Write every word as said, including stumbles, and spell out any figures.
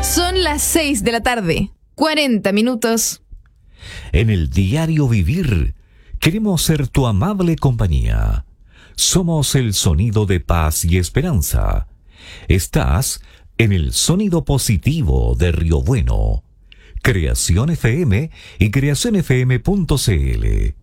Son las seis de la tarde, cuarenta minutos. En el diario vivir, queremos ser tu amable compañía. Somos el sonido de paz y esperanza. Estás en el sonido positivo de Río Bueno. Creación F M y creación f m punto c l.